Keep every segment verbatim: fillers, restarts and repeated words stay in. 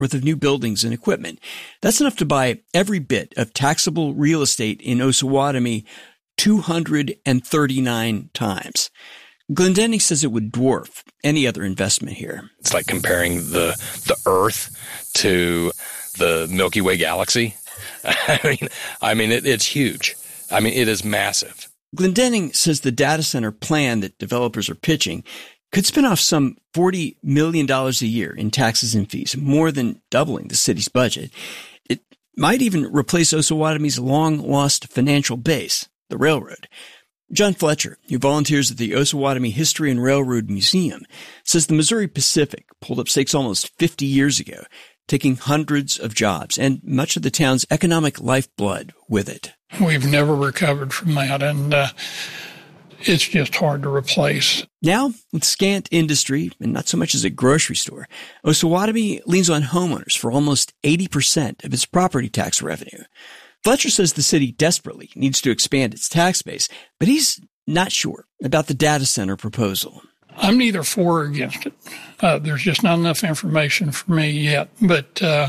worth of new buildings and equipment. That's enough to buy every bit of taxable real estate in Osawatomie two hundred thirty-nine times. Glendenning says it would dwarf any other investment here. It's like comparing the the Earth to the Milky Way galaxy. I mean, I mean, it, it's huge. I mean, it is massive. Glendenning says the data center plan that developers are pitching could spin off some forty million dollars a year in taxes and fees, more than doubling the city's budget. It might even replace Osawatomie's long-lost financial base, the railroad. John Fletcher, who volunteers at the Osawatomie History and Railroad Museum, says the Missouri Pacific pulled up stakes almost fifty years ago, taking hundreds of jobs and much of the town's economic lifeblood with it. We've never recovered from that, and uh, it's just hard to replace. Now, with scant industry and not so much as a grocery store, Osawatomie leans on homeowners for almost eighty percent of its property tax revenue. Fletcher says the city desperately needs to expand its tax base, but he's not sure about the data center proposal. I'm neither for or against it. Uh, there's just not enough information for me yet. But uh,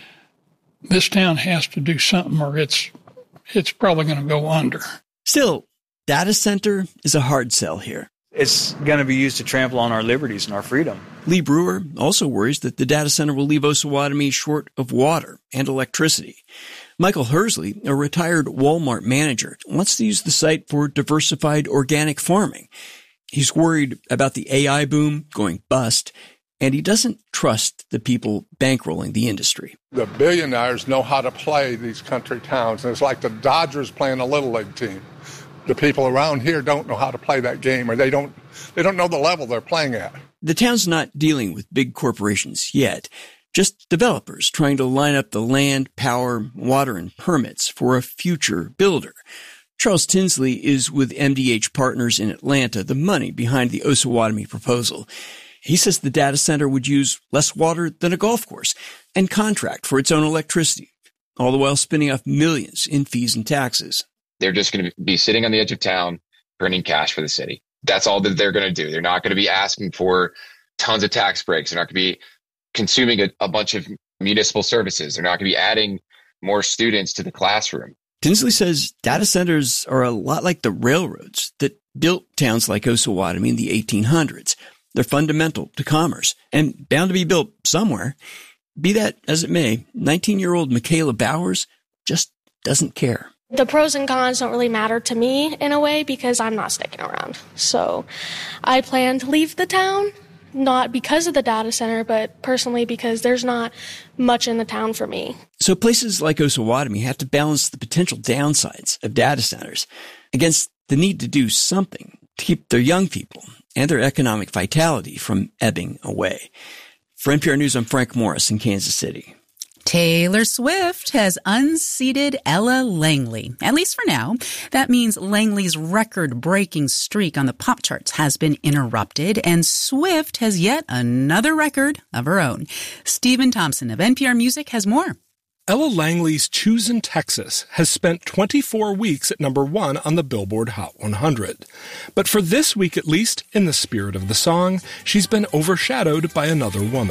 this town has to do something or it's it's probably going to go under. Still, data center is a hard sell here. It's going to be used to trample on our liberties and our freedom. Lee Brewer also worries that the data center will leave Osawatomie short of water and electricity. Michael Hersley, a retired Walmart manager, wants to use the site for diversified organic farming. He's worried about the A I boom going bust, and he doesn't trust the people bankrolling the industry. The billionaires know how to play these country towns, and it's like the Dodgers playing a Little League team. The people around here don't know how to play that game, or they don't they don't know the level they're playing at. The town's not dealing with big corporations yet, just developers trying to line up the land, power, water, and permits for a future builder. Charles Tinsley is with M D H Partners in Atlanta, the money behind the Osawatomie proposal. He says the data center would use less water than a golf course and contract for its own electricity, all the while spinning off millions in fees and taxes. They're just going to be sitting on the edge of town, printing cash for the city. That's all that they're going to do. They're not going to be asking for tons of tax breaks. They're not going to be consuming a, a bunch of municipal services. They're not going to be adding more students to the classroom. Tinsley says data centers are a lot like the railroads that built towns like Osawatomie in the eighteen hundreds. They're fundamental to commerce and bound to be built somewhere. Be that as it may, nineteen-year-old Michaela Bowers just doesn't care. The pros and cons don't really matter to me in a way because I'm not sticking around. So I plan to leave the town, not because of the data center, but personally because there's not much in the town for me. So places like Osawatomie have to balance the potential downsides of data centers against the need to do something to keep their young people and their economic vitality from ebbing away. For N P R News, I'm Frank Morris in Kansas City. Taylor Swift has unseated Ella Langley, at least for now. That means Langley's record-breaking streak on the pop charts has been interrupted, and Swift has yet another record of her own. Stephen Thompson of N P R Music has more. Ella Langley's Choosin' Texas has spent twenty-four weeks at number one on the Billboard Hot one hundred. But for this week at least, in the spirit of the song, she's been overshadowed by another woman.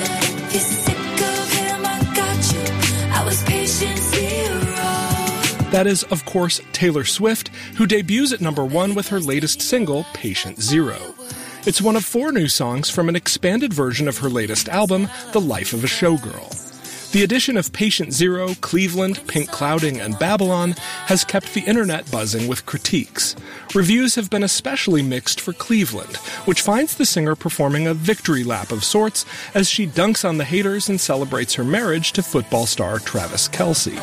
That is, of course, Taylor Swift, who debuts at number one with her latest single, Patient Zero. It's one of four new songs from an expanded version of her latest album, The Life of a Showgirl. The addition of Patient Zero, Cleveland, Pink Clouding, and Babylon has kept the internet buzzing with critiques. Reviews have been especially mixed for Cleveland, which finds the singer performing a victory lap of sorts as she dunks on the haters and celebrates her marriage to football star Travis Kelce.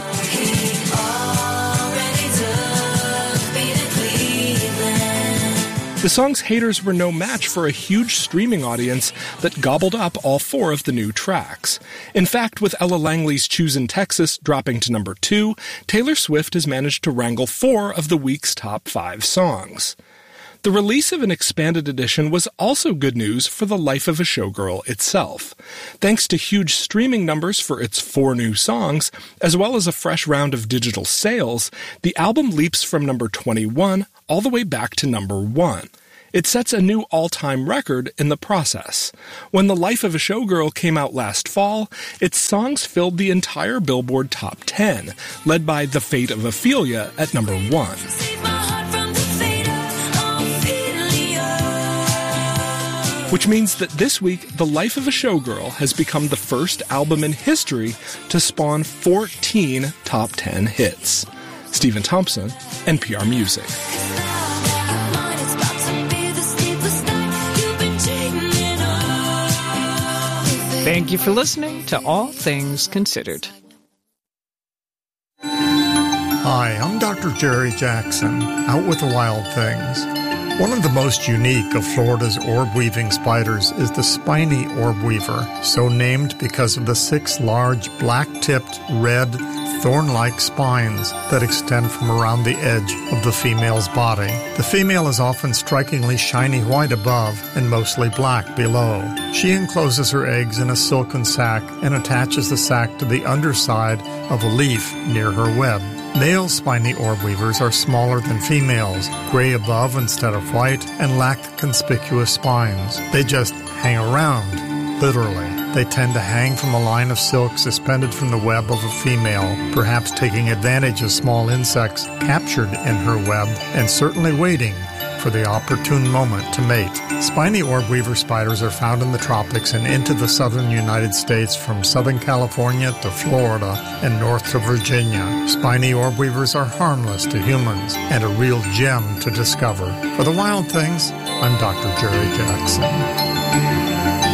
The song's haters were no match for a huge streaming audience that gobbled up all four of the new tracks. In fact, with Ella Langley's Choosin' Texas dropping to number two, Taylor Swift has managed to wrangle four of the week's top five songs. The release of an expanded edition was also good news for The Life of a Showgirl itself. Thanks to huge streaming numbers for its four new songs, as well as a fresh round of digital sales, the album leaps from number twenty-one all the way back to number one. It sets a new all-time record in the process. When The Life of a Showgirl came out last fall, its songs filled the entire Billboard Top ten, led by The Fate of Ophelia at number one. Which means that this week, The Life of a Showgirl has become the first album in history to spawn fourteen top ten hits. Stephen Thompson, N P R Music. Thank you for listening to All Things Considered. Hi, I'm Doctor Jerry Jackson, out with the wild things. One of the most unique of Florida's orb-weaving spiders is the spiny orb weaver, so named because of the six large black-tipped, red, thorn-like spines that extend from around the edge of the female's body. The female is often strikingly shiny white above and mostly black below. She encloses her eggs in a silken sac and attaches the sac to the underside of a leaf near her web. Male spiny orb weavers are smaller than females, gray above instead of white, and lack the conspicuous spines. They just hang around, literally. They tend to hang from a line of silk suspended from the web of a female, perhaps taking advantage of small insects captured in her web, and certainly waiting for the opportune moment to mate. Spiny orb weaver spiders are found in the tropics and into the southern United States from Southern California to Florida and north to Virginia. Spiny orb weavers are harmless to humans and a real gem to discover. For the wild things, I'm Doctor Jerry Jackson.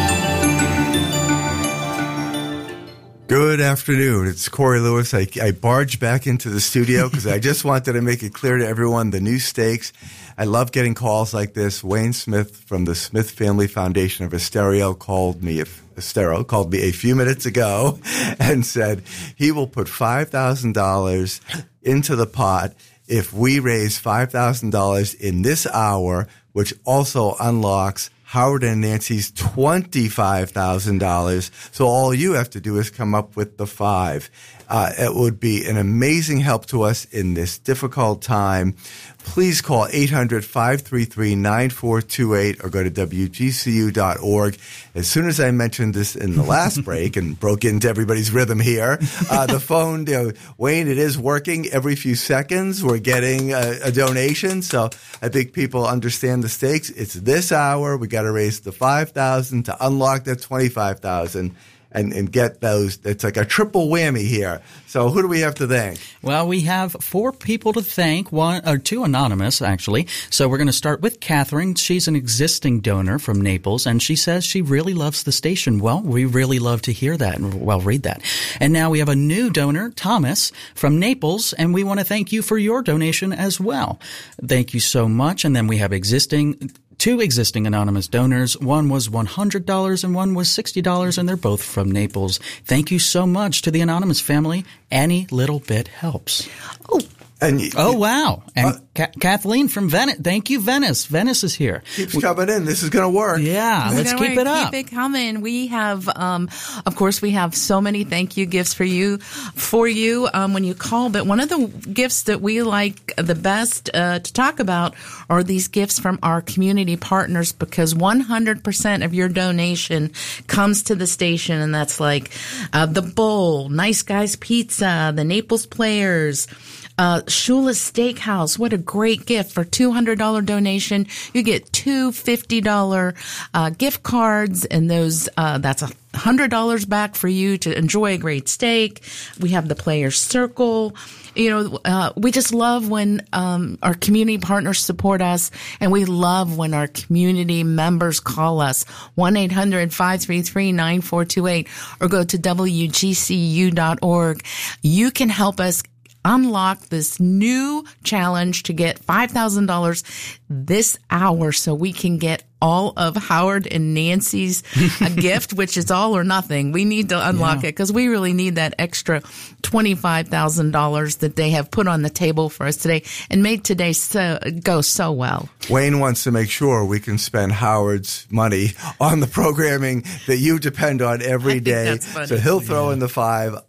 Good afternoon. It's Corey Lewis. I, I barged back into the studio because I just wanted to make it clear to everyone the new stakes. I love getting calls like this. Wayne Smith from the Smith Family Foundation of Estero called me, Estero called me a few minutes ago and said he will put five thousand dollars into the pot if we raise five thousand dollars in this hour, which also unlocks Howard and Nancy's twenty-five thousand dollars. So all you have to do is come up with the five. Uh, it would be an amazing help to us in this difficult time. Please call eight hundred, five three three, nine four two eight or go to W G C U dot org. As soon as I mentioned this in the last break and broke into everybody's rhythm here, uh, the phone, you know, Wayne, it is working every few seconds. We're getting a, a donation. So I think people understand the stakes. It's this hour. We got to raise the five thousand dollars to unlock that twenty-five thousand dollars. And, and get those. It's like a triple whammy here. So who do we have to thank? Well, we have four people to thank, one or two anonymous, actually. So we're going to start with Catherine. She's an existing donor from Naples, and she says she really loves the station. Well, we really love to hear that and well read that. And now we have a new donor, Thomas, from Naples, and we want to thank you for your donation as well. Thank you so much. And then we have existing Two existing anonymous donors. One was one hundred dollars and one was sixty dollars, and they're both from Naples. Thank you so much to the anonymous family. Any little bit helps. Oh. And you, oh, wow. And uh, Ka- Kathleen from Venice. Thank you, Venice. Venice is here. Keeps we, coming in. This is going to work. Yeah, let's keep work. it up. Keep it coming. We have, um, of course, we have so many thank you gifts for you, for you um, when you call. But one of the gifts that we like the best uh, to talk about are these gifts from our community partners, because one hundred percent of your donation comes to the station. And that's like uh, the Bowl, Nice Guys Pizza, the Naples Players, Uh, Shula's Steakhouse. What a great gift. For two hundred dollars donation, you get two fifty dollars uh, gift cards, and those, uh, that's a one hundred dollars back for you to enjoy a great steak. We have the Players Circle. You know, uh, we just love when, um, our community partners support us, and we love when our community members call us. one eight hundred, five three three, nine four two eight or go to W G C U dot org. You can help us unlock this new challenge to get five thousand dollars this hour so we can get all of Howard and Nancy's gift, which is all or nothing. We need to unlock yeah. it because we really need that extra twenty-five thousand dollars that they have put on the table for us today and made today so, go so well. Wayne wants to make sure we can spend Howard's money on the programming that you depend on every day. That's funny. So he'll throw yeah. in the five.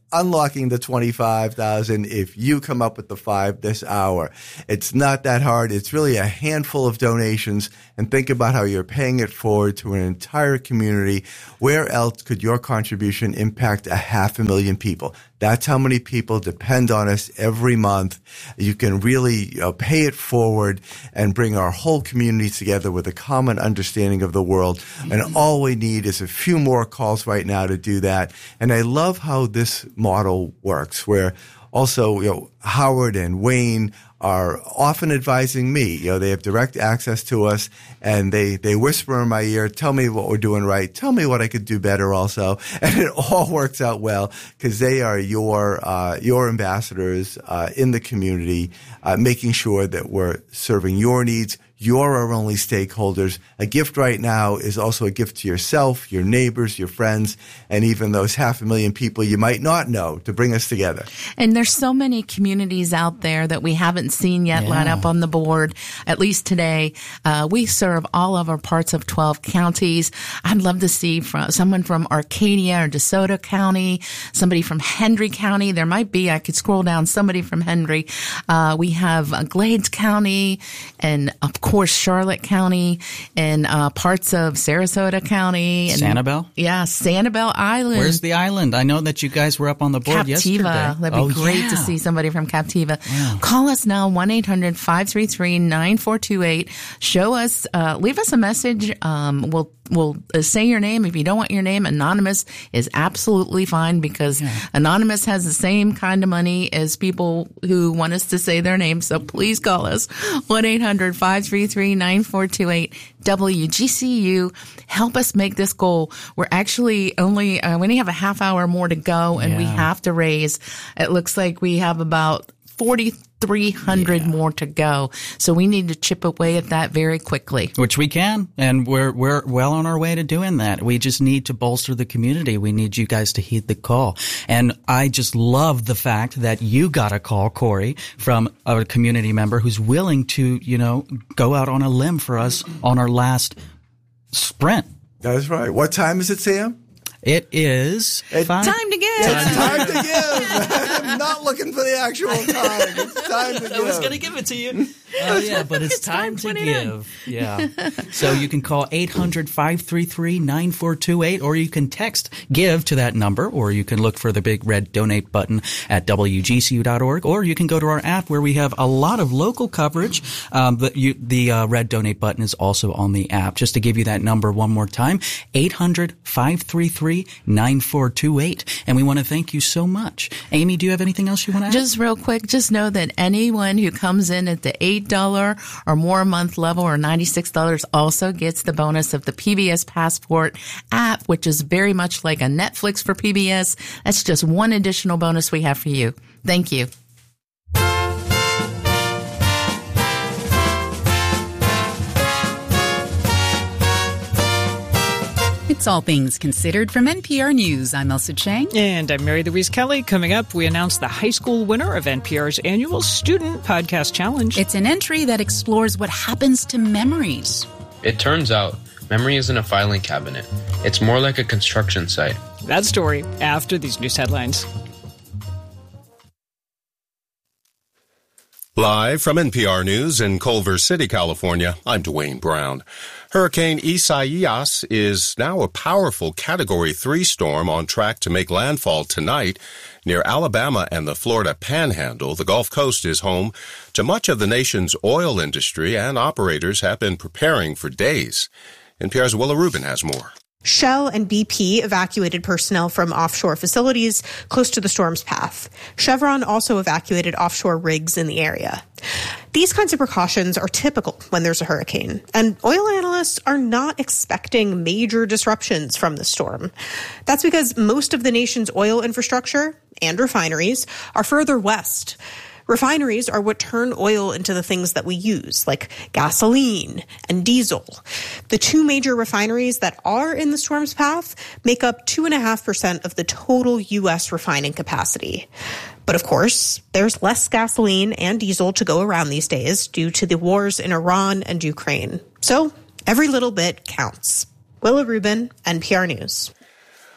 unlocking the twenty-five thousand if you come up with the five this hour. It's not that hard. It's really a handful of donations, and think about how you're paying it forward to an entire community. Where else could your contribution impact a half a million people? That's how many people depend on us every month. You can really you know, pay it forward and bring our whole community together with a common understanding of the world. And all we need is a few more calls right now to do that. And I love how this model works, where also, you know, Howard and Wayne are often advising me. You know, they have direct access to us, and they, they whisper in my ear, tell me what we're doing right, tell me what I could do better also. And it all works out well because they are your uh, your ambassadors uh, in the community, uh, making sure that we're serving your needs. You're our only stakeholders. A gift right now is also a gift to yourself, your neighbors, your friends, and even those half a million people you might not know to bring us together. And there's so many communities out there that we haven't seen yet Yeah. line up on the board, at least today. Uh, we serve all of our parts of twelve counties. I'd love to see from someone from Arcadia or DeSoto County, somebody from Hendry County. There might be, I could scroll down, somebody from Hendry. Uh, we have uh, Glades County and, of course, Charlotte County and uh, parts of Sarasota County. And, Sanibel? Yeah, Sanibel Island. Where's the island? I know that you guys were up on the board Captiva. yesterday. That'd be oh, great yeah. to see somebody from Captiva. Wow. Call us now, one eight hundred five three three nine four two eight. Show us, uh, leave us a message. Um, we'll We'll uh, say your name. If you don't want your name, anonymous is absolutely fine because yeah. anonymous has the same kind of money as people who want us to say their name. So please call us one eight hundred five three three nine four two eight. W G C U. Help us make this goal. We're actually only, uh, we only have a half hour more to go and yeah. we have to raise. It looks like we have about forty-three hundred yeah. more to go. So we need to chip away at that very quickly. Which we can, and we're we're well on our way to doing that. We just need to bolster the community. We need you guys to heed the call. And I just love the fact that you got a call, Corey, from a community member who's willing to, you know, go out on a limb for us on our last sprint. That's right. What time is it, Sam? It is it's time to give. It's time to give. I'm not looking for the actual time. It's time to give. I was going to give it to you. Oh, yeah, but it's, it's time, time to give. Yeah. So you can call eight hundred five three three nine four two eight, or you can text GIVE to that number, or you can look for the big red donate button at W G C U dot org, or you can go to our app where we have a lot of local coverage. Um, but you, the uh, red donate button is also on the app. Just to give you that number one more time, eight hundred five three three nine four two eight. And we want to thank you so much. Amy, do you have anything else you want to add? Just real quick, just know that anyone who comes in at the eight dollars or more a month level or ninety-six dollars also gets the bonus of the P B S Passport app, which is very much like a Netflix for P B S. That's just one additional bonus we have for you. Thank you. It's All Things Considered from N P R News. I'm Elsa Chang. And I'm Mary Louise Kelly. Coming up, we announced the high school winner of N P R's annual Student Podcast Challenge. It's an entry that explores what happens to memories. It turns out memory isn't a filing cabinet. It's more like a construction site. That story after these news headlines. Live from N P R News in Culver City, California, I'm Dwayne Brown. Hurricane Isaias is now a powerful Category three storm on track to make landfall tonight. Near Alabama and the Florida Panhandle, the Gulf Coast is home to much of the nation's oil industry, and operators have been preparing for days. N P R's Willa Rubin has more. Shell and B P evacuated personnel from offshore facilities close to the storm's path. Chevron also evacuated offshore rigs in the area. These kinds of precautions are typical when there's a hurricane, and oil analysts are not expecting major disruptions from the storm. That's because most of the nation's oil infrastructure and refineries are further west. Refineries are what turn oil into the things that we use, like gasoline and diesel. The two major refineries that are in the storm's path make up two point five percent of the total U S refining capacity. But of course, there's less gasoline and diesel to go around these days due to the wars in Iran and Ukraine. So every little bit counts. Willa Rubin, N P R News.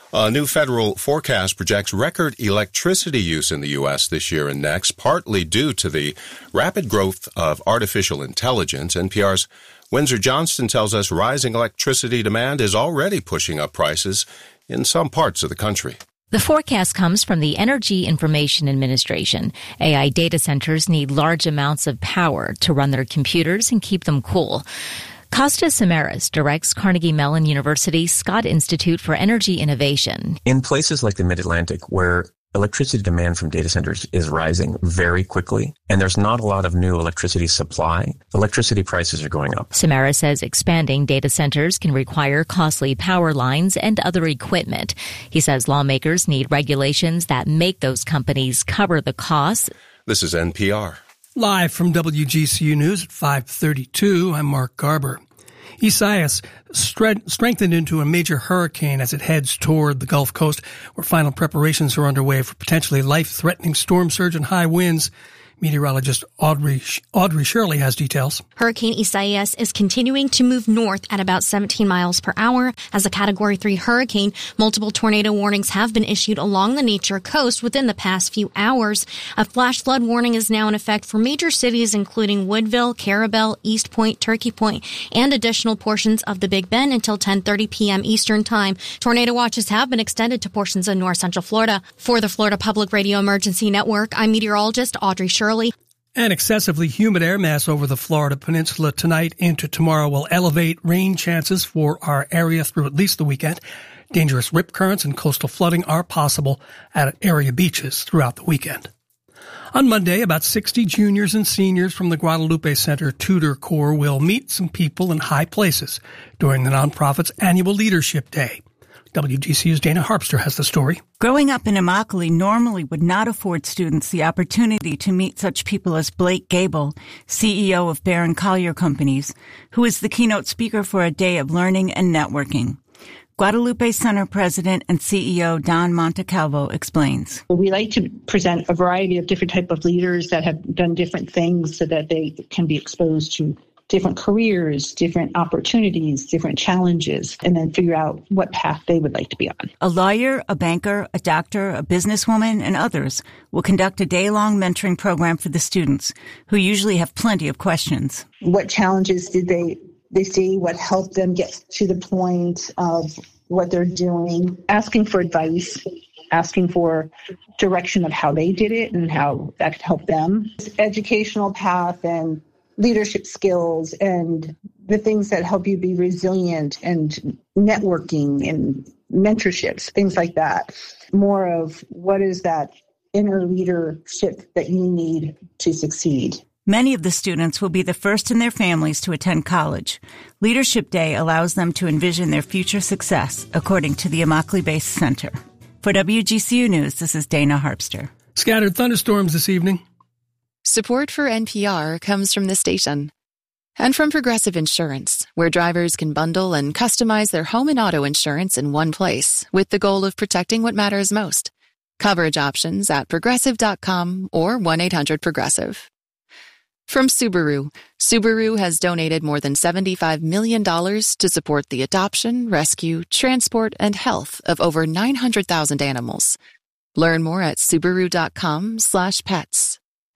A new federal forecast projects record electricity use in the U S this year and next, partly due to the rapid growth of artificial intelligence. N P R's Windsor Johnston tells us rising electricity demand is already pushing up prices in some parts of the country. The forecast comes from the Energy Information Administration. A I data centers need large amounts of power to run their computers and keep them cool. Costa Samaras directs Carnegie Mellon University's Scott Institute for Energy Innovation. In places like the Mid-Atlantic, where electricity demand from data centers is rising very quickly, and there's not a lot of new electricity supply, electricity prices are going up. Samara says expanding data centers can require costly power lines and other equipment. He says lawmakers need regulations that make those companies cover the costs. This is N P R. Live from W G C U News at five thirty-two, I'm Mark Garber. Isaias stre- strengthened into a major hurricane as it heads toward the Gulf Coast, where final preparations are underway for potentially life-threatening storm surge and high winds. Meteorologist Audrey Audrey Shirley has details. Hurricane Isaias is continuing to move north at about seventeen miles per hour. As a Category three hurricane, multiple tornado warnings have been issued along the Nature coast within the past few hours. A flash flood warning is now in effect for major cities including Woodville, Carabel, East Point, Turkey Point, and additional portions of the Big Bend until ten thirty p.m. Eastern Time. Tornado watches have been extended to portions of north central Florida. For the Florida Public Radio Emergency Network, I'm meteorologist Audrey Shirley. An excessively humid air mass over the Florida peninsula tonight into tomorrow will elevate rain chances for our area through at least the weekend. Dangerous rip currents and coastal flooding are possible at area beaches throughout the weekend. On Monday, about sixty juniors and seniors from the Guadalupe Center Tutor Corps will meet some people in high places during the nonprofit's annual Leadership Day. W G C U's Dana Harpster has the story. Growing up in Immokalee normally would not afford students the opportunity to meet such people as Blake Gable, C E O of Barron Collier Companies, who is the keynote speaker for a day of learning and networking. Guadalupe Center President and C E O Don Montecalvo explains. We like to present a variety of different type of leaders that have done different things so that they can be exposed to different careers, different opportunities, different challenges, and then figure out what path they would like to be on. A lawyer, a banker, a doctor, a businesswoman, and others will conduct a day-long mentoring program for the students, who usually have plenty of questions. What challenges did they, they see? What helped them get to the point of what they're doing? Asking for advice, asking for direction of how they did it and how that could help them. Educational path and leadership skills and the things that help you be resilient and networking and mentorships, things like that. More of what is that inner leadership that you need to succeed. Many of the students will be the first in their families to attend college. Leadership Day allows them to envision their future success, according to the Immokalee-based center. For W G C U News, this is Dana Harpster. Scattered thunderstorms this evening. Support for N P R comes from this station and from Progressive Insurance, where drivers can bundle and customize their home and auto insurance in one place with the goal of protecting what matters most. Coverage options at progressive dot com or one eight hundred progressive. From Subaru, Subaru has donated more than seventy-five million dollars to support the adoption, rescue, transport, and health of over nine hundred thousand animals. Learn more at subaru dot com slash pets.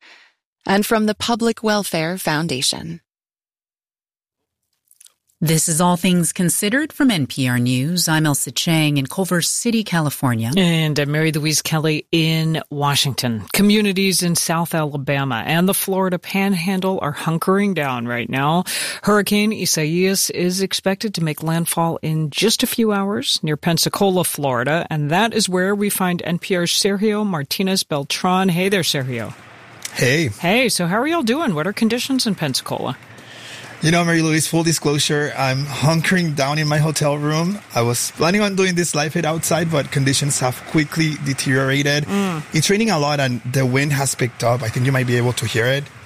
And from the Public Welfare Foundation. This is All Things Considered from N P R News. I'm Elsa Chang in Culver City, California. And I'm Mary Louise Kelly in Washington. Communities in South Alabama and the Florida Panhandle are hunkering down right now. Hurricane Isaias is expected to make landfall in just a few hours near Pensacola, Florida. And that is where we find N P R's Sergio Martinez Beltran. Hey there, Sergio. Hey. Hey, so how are y'all doing? What are conditions in Pensacola? You know, Mary Louise, full disclosure, I'm hunkering down in my hotel room. I was planning on doing this live hit outside, but conditions have quickly deteriorated. Mm. It's raining a lot and the wind has picked up. I think you might be able to hear it.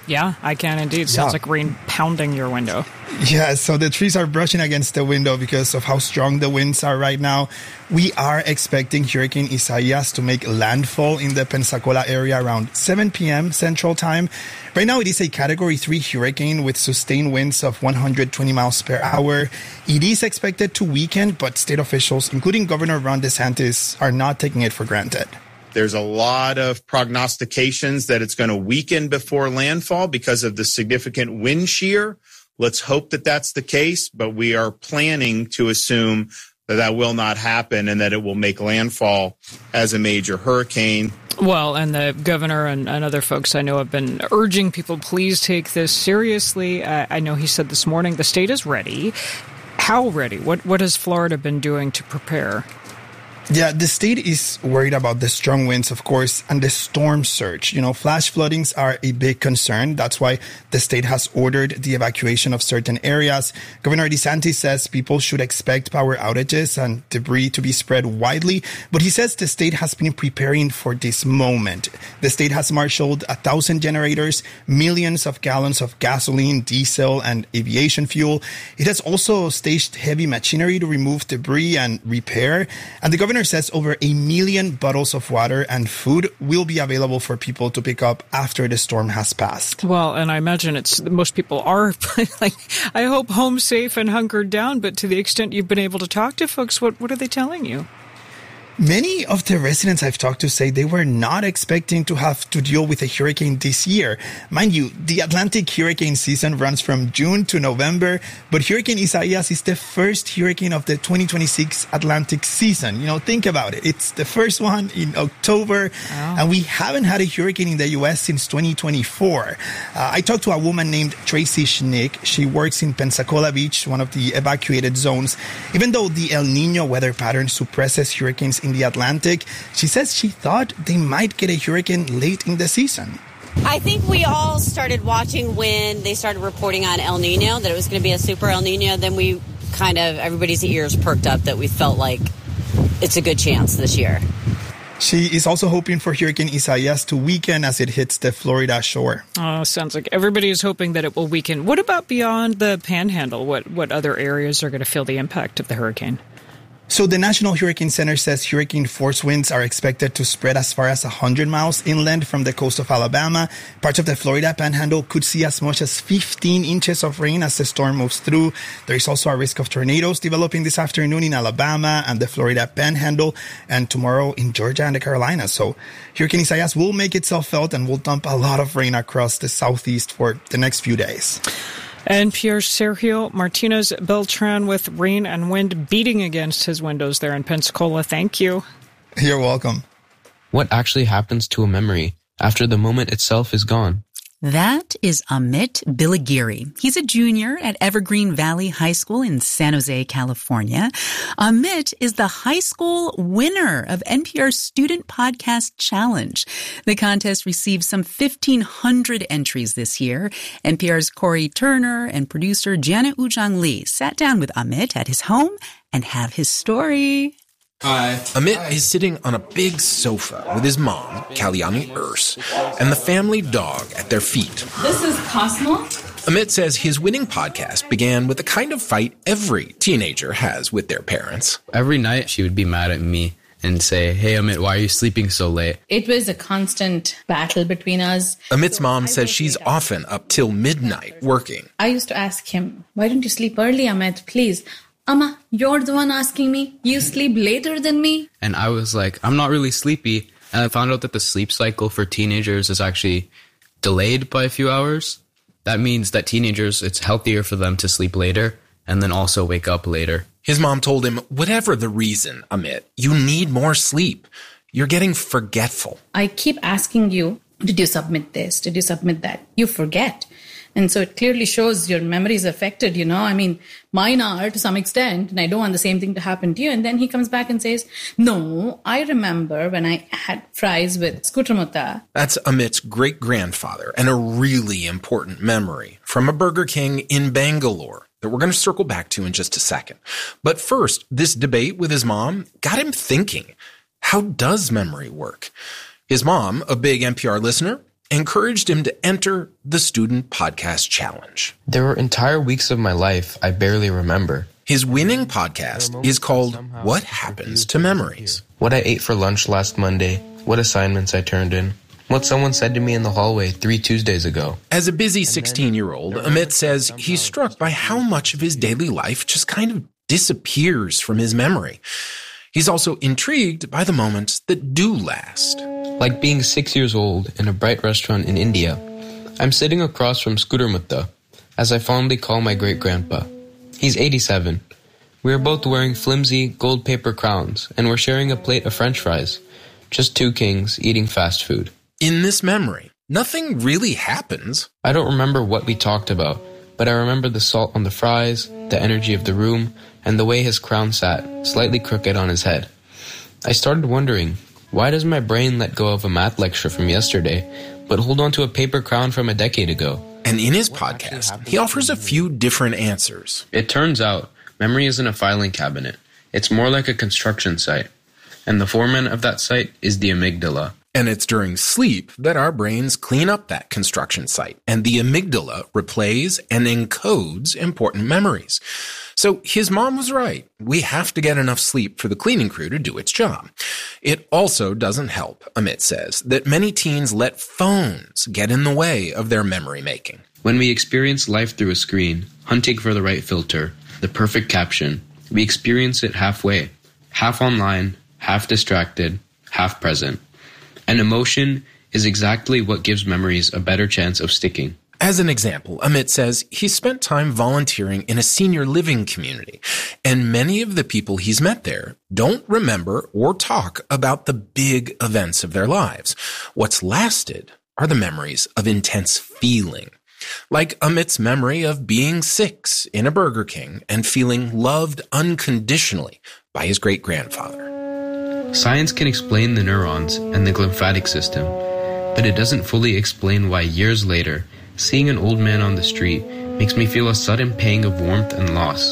Yeah, I can indeed. Sounds Yeah. like rain pounding your window. Yeah, so the trees are brushing against the window because of how strong the winds are right now. We are expecting Hurricane Isaias to make landfall in the Pensacola area around seven p.m. Central Time. Right now, it is a Category three hurricane with sustained winds of one hundred twenty miles per hour. It is expected to weaken, but state officials, including Governor Ron DeSantis, are not taking it for granted. There's a lot of prognostications that it's going to weaken before landfall because of the significant wind shear. Let's hope that that's the case, but we are planning to assume that that will not happen and that it will make landfall as a major hurricane. Well, and the governor and, and other folks I know have been urging people, please take this seriously. Uh, I know he said this morning the state is ready. How ready? What What has Florida been doing to prepare? Yeah, the state is worried about the strong winds, of course, and the storm surge. You know, flash floodings are a big concern. That's why the state has ordered the evacuation of certain areas. Governor DeSantis says people should expect power outages and debris to be spread widely, but he says the state has been preparing for this moment. The state has marshaled a thousand generators, millions of gallons of gasoline, diesel, and aviation fuel. It has also staged heavy machinery to remove debris and repair. And the governor says over a million bottles of water and food will be available for people to pick up after the storm has passed. Well, and I imagine it's most people are like, I hope home safe and hunkered down. But to the extent you've been able to talk to folks, what what are they telling you? Many of the residents I've talked to say they were not expecting to have to deal with a hurricane this year. Mind you, the Atlantic hurricane season runs from June to November, but Hurricane Isaias is the first hurricane of the twenty twenty-six Atlantic season. You know, think about it. It's the first one in October, oh. and we haven't had a hurricane in the U S since twenty twenty-four. Uh, I talked to a woman named Tracy Schnick. She works in Pensacola Beach, one of the evacuated zones. Even though the El Nino weather pattern suppresses hurricanes in the Atlantic, she says she thought they might get a hurricane late in the season. I think we all started watching when they started reporting on El Nino, that it was going to be a super El Nino. Then we kind of, everybody's ears perked up that we felt like it's a good chance this year. She is also hoping for Hurricane Isaias to weaken as it hits the Florida shore. Oh, sounds like everybody is hoping that it will weaken. What about beyond the Panhandle? What, what other areas are going to feel the impact of the hurricane? So the National Hurricane Center says hurricane force winds are expected to spread as far as one hundred miles inland from the coast of Alabama. Parts of the Florida Panhandle could see as much as fifteen inches of rain as the storm moves through. There is also a risk of tornadoes developing this afternoon in Alabama and the Florida Panhandle, and tomorrow in Georgia and the Carolinas. So Hurricane Isaias will make itself felt and will dump a lot of rain across the southeast for the next few days. And Pierre Sergio Martinez Beltran with rain and wind beating against his windows there in Pensacola. Thank you. You're welcome. What actually happens to a memory after the moment itself is gone? That is Amit Bilagiri. He's a junior at Evergreen Valley High School in San Jose, California. Amit is the high school winner of N P R's Student Podcast Challenge. The contest received some fifteen hundred entries this year. N P R's Corey Turner and producer Janet Ujang Lee sat down with Amit at his home and have his story. Hi. Amit is sitting on a big sofa with his mom, Kalyani Urs, and the family dog at their feet. This is Cosmo. Amit says his winning podcast began with the kind of fight every teenager has with their parents. Every night she would be mad at me and say, hey, Amit, why are you sleeping so late? It was a constant battle between us. Amit's so mom says she's often up till midnight working. I used to ask him, why don't you sleep early, Amit, please? Amma, you're the one asking me. You sleep later than me? And I was like, I'm not really sleepy. And I found out that the sleep cycle for teenagers is actually delayed by a few hours. That means that teenagers, it's healthier for them to sleep later and then also wake up later. His mom told him, whatever the reason, Amit, you need more sleep. You're getting forgetful. I keep asking you, did you submit this? Did you submit that? You forget. And so it clearly shows your memory is affected, you know. I mean, mine are to some extent, and I don't want the same thing to happen to you. And then he comes back and says, no, I remember when I had fries with Skutramuta. That's Amit's great-grandfather, and a really important memory from a Burger King in Bangalore that we're going to circle back to in just a second. But first, this debate with his mom got him thinking, how does memory work? His mom, a big N P R listener, encouraged him to enter the Student Podcast Challenge. There were entire weeks of my life I barely remember. His winning podcast is called What Happens to Memories? What I ate for lunch last Monday, what assignments I turned in, what someone said to me in the hallway three Tuesdays ago. As a busy sixteen-year-old, Amit says he's struck by how much of his daily life just kind of disappears from his memory. He's also intrigued by the moments that do last. Like being six years old in a bright restaurant in India. I'm sitting across from Scooter Mutta, as I fondly call my great-grandpa. He's eighty-seven. We are both wearing flimsy gold paper crowns, and we're sharing a plate of French fries. Just two kings eating fast food. In this memory, nothing really happens. I don't remember what we talked about, but I remember the salt on the fries, the energy of the room, and the way his crown sat, slightly crooked on his head. I started wondering, why does my brain let go of a math lecture from yesterday, but hold on to a paper crown from a decade ago? And in his podcast, he offers a few different answers. It turns out, memory isn't a filing cabinet. It's more like a construction site. And the foreman of that site is the amygdala. And it's during sleep that our brains clean up that construction site, and the amygdala replays and encodes important memories. So his mom was right. We have to get enough sleep for the cleaning crew to do its job. It also doesn't help, Amit says, that many teens let phones get in the way of their memory making. When we experience life through a screen, hunting for the right filter, the perfect caption, we experience it halfway, half online, half distracted, half present. And emotion is exactly what gives memories a better chance of sticking. As an example, Amit says he spent time volunteering in a senior living community, and many of the people he's met there don't remember or talk about the big events of their lives. What's lasted are the memories of intense feeling, like Amit's memory of being six in a Burger King and feeling loved unconditionally by his great-grandfather. Science can explain the neurons and the glymphatic system, but it doesn't fully explain why years later, seeing an old man on the street makes me feel a sudden pang of warmth and loss.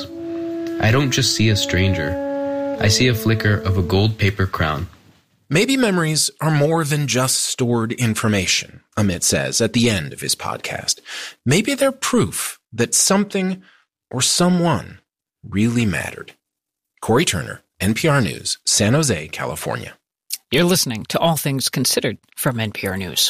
I don't just see a stranger. I see a flicker of a gold paper crown. Maybe memories are more than just stored information, Amit says at the end of his podcast. Maybe they're proof that something or someone really mattered. Corey Turner, N P R News, San Jose, California. You're listening to All Things Considered from N P R News.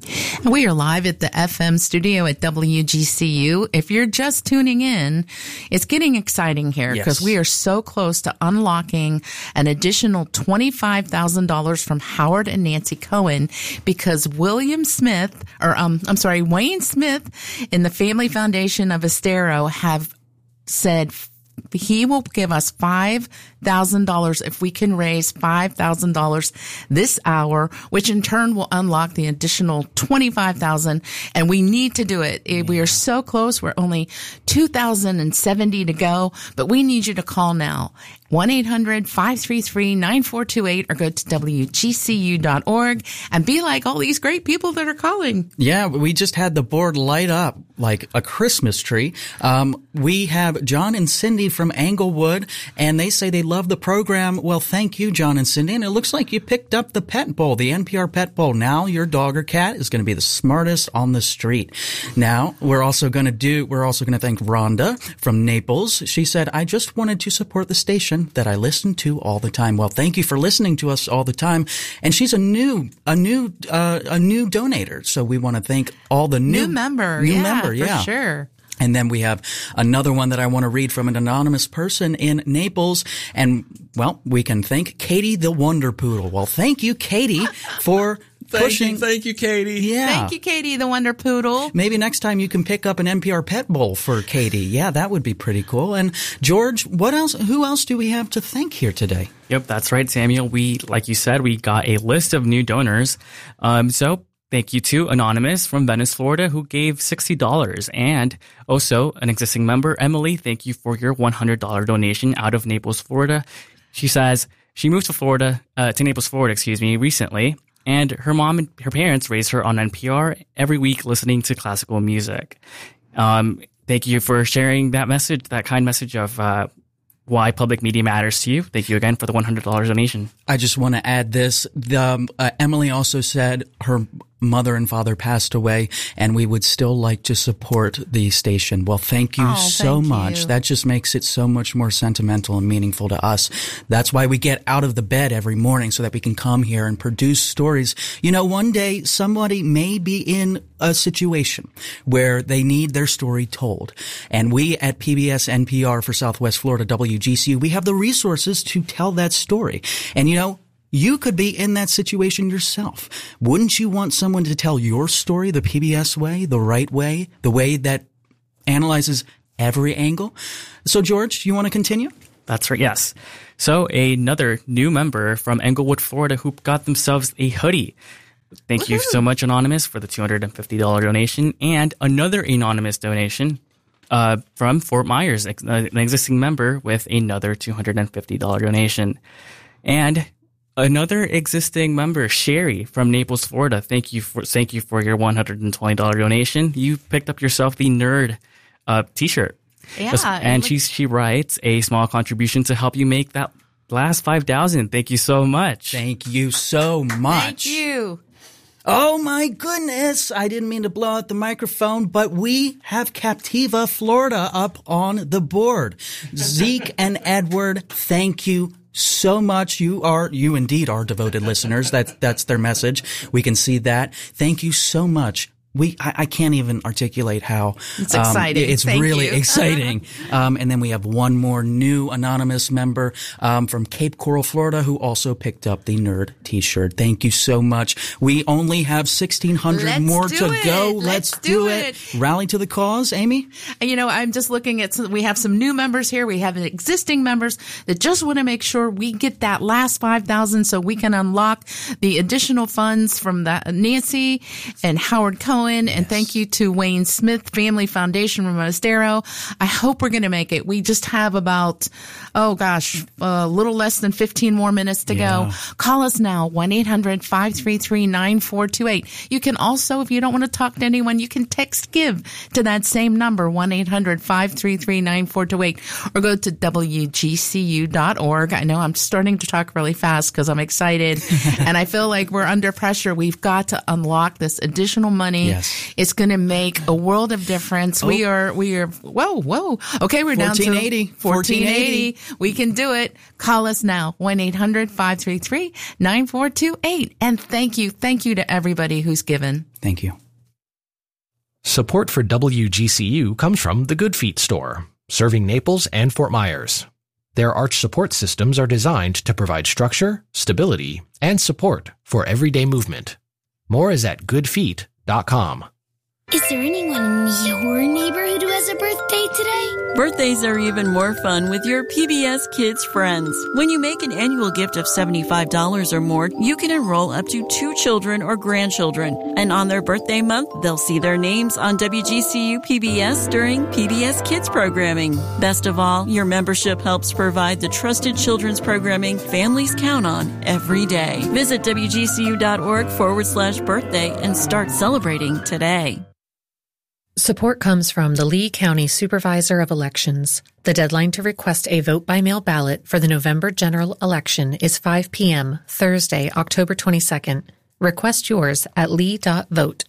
We are live at the F M studio at W G C U. If you're just tuning in, it's getting exciting here because yes. we are so close to unlocking an additional twenty-five thousand dollars from Howard and Nancy Cohen because William Smith, or um, I'm sorry, Wayne Smith in the Family Foundation of Estero have said he will give us five thousand dollars if we can raise five thousand dollars this hour, which in turn will unlock the additional twenty-five thousand dollars. And we need to do it. Yeah. We are so close. We're only two thousand seventy to go, but we need you to call now. one eight hundred five three three nine four two eight or go to W G C U dot org and be like all these great people that are calling. Yeah, we just had the board light up like a Christmas tree. Um, we have John and Cindy from Englewood, and they say they love the program. Well, thank you, John and Cindy. And it looks like you picked up the Pet Bowl, the N P R Pet Bowl. Now your dog or cat is going to be the smartest on the street. Now, we're also going to do, we're also going to thank Rhonda from Naples. She said, I just wanted to support the station that I listen to all the time. Well, thank you for listening to us all the time. And she's a new, a new, uh, a new donator. So we want to thank all the new, new member, new yeah, member, yeah, for sure. And then we have another one that I want to read from an anonymous person in Naples. And, well, we can thank Katie the Wonder Poodle. Well, thank you, Katie, for thank pushing. You, thank you, Katie. Yeah. Thank you, Katie the Wonder Poodle. Maybe next time you can pick up an N P R Pet Bowl for Katie. Yeah, that would be pretty cool. And George, what else? Who else do we have to thank here today? Yep, that's right, Samuel. We, like you said, we got a list of new donors. Um, so thank you to Anonymous from Venice, Florida, who gave sixty dollars. And also an existing member, Emily, thank you for your one hundred dollars donation out of Naples, Florida. She says she moved to Florida, uh, to Naples, Florida, excuse me, recently. And her mom and her parents raised her on N P R every week listening to classical music. Um, thank you for sharing that message, that kind message of uh, why public media matters to you. Thank you again for the one hundred dollars donation. I just want to add this. The, um, uh, Emily also said her mother and father passed away, and we would still like to support the station. Well, thank you Oh, so thank much. you. That just makes it so much more sentimental and meaningful to us. That's why we get out of the bed every morning, so that we can come here and produce stories. You know, one day somebody may be in a situation where they need their story told. And we at P B S N P R for Southwest Florida W G C U, we have the resources to tell that story. And you know, you could be in that situation yourself. Wouldn't you want someone to tell your story the P B S way, the right way, the way that analyzes every angle? So, George, you want to continue? That's right, yes. So another new member from Englewood, Florida, who got themselves a hoodie. Thank you so much, Anonymous, for the two hundred fifty dollars donation. And another anonymous donation uh, from Fort Myers, ex- uh, an existing member with another two hundred fifty dollars donation. And another existing member, Sherry from Naples, Florida. Thank you for thank you for your one hundred twenty dollars donation. You picked up yourself the Nerd uh, t-shirt. Yeah, And she she writes a small contribution to help you make that last five thousand. Thank you so much. Thank you so much. Thank you. Oh my goodness. I didn't mean to blow out the microphone, but we have Captiva, Florida up on the board. Zeke and Edward, thank you so much. You are, you indeed are devoted listeners. That's, that's their message. We can see that. Thank you so much. We, I, I can't even articulate how It's exciting. Um, it's Thank really you. exciting. Um, and then we have one more new anonymous member um, from Cape Coral, Florida, who also picked up the Nerd T-shirt. Thank you so much. We only have sixteen hundred Let's more do to it. go. Let's Let's, do do it. it. Rally to the cause, Amy. And, you know, I'm just looking at some, we have some new members here. We have existing members that just want to make sure we get that last five thousand so we can unlock the additional funds from that Nancy and Howard Cohen. And thank you to Wayne Smith Family Foundation from Monastero. I hope we're going to make it. We just have about, oh gosh, a little less than fifteen more minutes to Yeah. go. Call us now, one eight hundred five three three nine four two eight. You can also, if you don't want to talk to anyone, you can text GIVE to that same number, one eight hundred five three three nine four two eight, or go to W G C U dot org. I know I'm starting to talk really fast because I'm excited and I feel like we're under pressure. We've got to unlock this additional money. Yes. It's going to make a world of difference. Oh. We are, we are, whoa, whoa. Okay, we're down to fourteen eighty. fourteen eighty. We can do it. Call us now, one eight hundred five three three nine four two eight. And thank you. Thank you to everybody who's given. Thank you. Support for W G C U comes from the Good Feet store, serving Naples and Fort Myers. Their arch support systems are designed to provide structure, stability, and support for everyday movement. More is at good feet dot com. Is there anyone in your neighborhood who has a birthday today? Birthdays are even more fun with your P B S Kids friends. When you make an annual gift of seventy-five dollars or more, you can enroll up to two children or grandchildren. And on their birthday month, they'll see their names on W G C U P B S during P B S Kids programming. Best of all, your membership helps provide the trusted children's programming families count on every day. Visit W G C U dot org forward slash birthday and start celebrating today. Support comes from the Lee County Supervisor of Elections. The deadline to request a vote-by-mail ballot for the November general election is five p.m. Thursday, October twenty-second. Request yours at lee dot vote.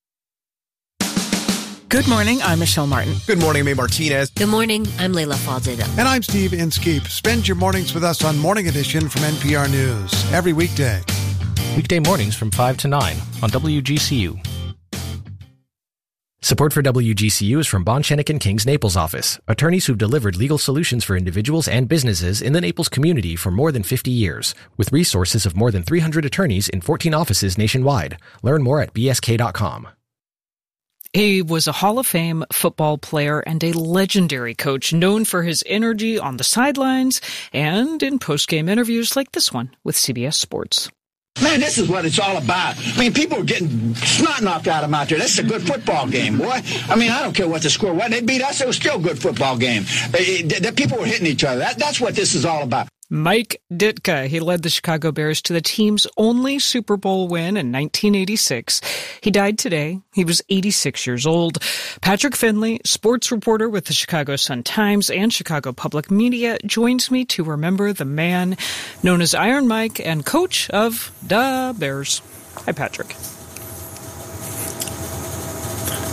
Good morning, I'm Michelle Martin. Good morning, May Martinez. Good morning, I'm Leila Fadida. And I'm Steve Inskeep. Spend your mornings with us on Morning Edition from N P R News every weekday. Weekday mornings from five to nine on W G C U. Support for W G C U is from Bonchenick and King's Naples office, attorneys who've delivered legal solutions for individuals and businesses in the Naples community for more than fifty years, with resources of more than three hundred attorneys in fourteen offices nationwide. Learn more at B S K dot com. He was a Hall of Fame football player and a legendary coach known for his energy on the sidelines and in post-game interviews like this one with C B S Sports. Man, this is what it's all about. I mean, people are getting snot knocked out of them out there. This is a good football game, boy. I mean, I don't care what the score was. They beat us. It was still a good football game. The people were hitting each other. That, that's what this is all about. Mike Ditka, he led the Chicago Bears to the team's only Super Bowl win in nineteen eighty-six. He died today. He was eighty-six years old. Patrick Finley, sports reporter with the Chicago Sun-Times and Chicago Public Media, joins me to remember the man known as Iron Mike and coach of the Bears. Hi, Patrick.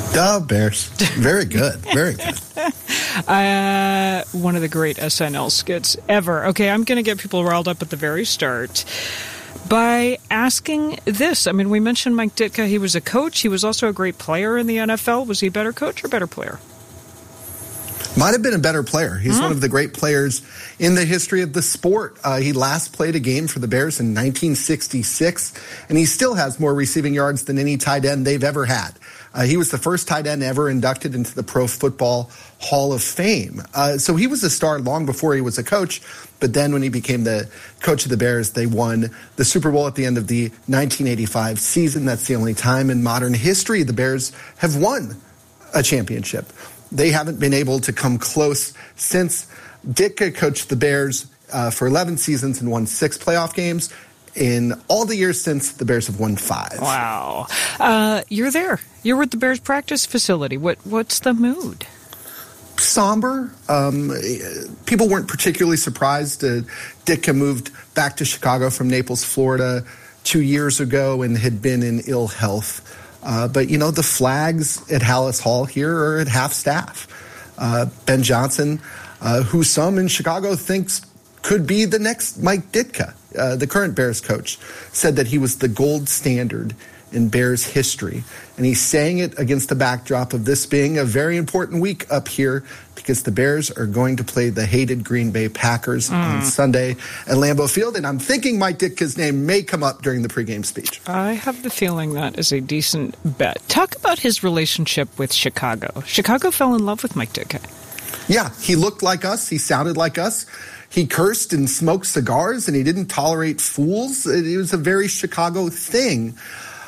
Duh, Bears. Very good. Very good. Uh, one of the great S N L skits ever. Okay, I'm going to get people riled up at the very start by asking this. I mean, we mentioned Mike Ditka. He was a coach. He was also a great player in the N F L. Was he a better coach or better player? Might have been a better player. He's Mm-hmm. one of the great players in the history of the sport. Uh, he last played a game for the Bears in nineteen sixty-six, and he still has more receiving yards than any tight end they've ever had. Uh, he was the first tight end ever inducted into the Pro Football Hall of Fame. Uh, so he was a star long before he was a coach. But then when he became the coach of the Bears, they won the Super Bowl at the end of the nineteen eighty-five season. That's the only time in modern history the Bears have won a championship. They haven't been able to come close since Ditka coached the Bears uh, for eleven seasons and won six playoff games. In all the years since, the Bears have won five. Wow. Uh, you're there. You're with the Bears practice facility. What What's the mood? Somber. Um, people weren't particularly surprised. Uh, Ditka moved back to Chicago from Naples, Florida, two years ago and had been in ill health. Uh, but, you know, the flags at Hallis Hall here are at half staff. Uh, Ben Johnson, uh, who some in Chicago thinks could be the next Mike Ditka, uh, the current Bears coach, said that he was the gold standard in Bears history. And he's saying it against the backdrop of this being a very important week up here because the Bears are going to play the hated Green Bay Packers mm. on Sunday at Lambeau Field. And I'm thinking Mike Ditka's name may come up during the pregame speech. I have the feeling that is a decent bet. Talk about his relationship with Chicago. Chicago fell in love with Mike Ditka. Yeah, he looked like us. He sounded like us. He cursed and smoked cigars, and he didn't tolerate fools. It was a very Chicago thing.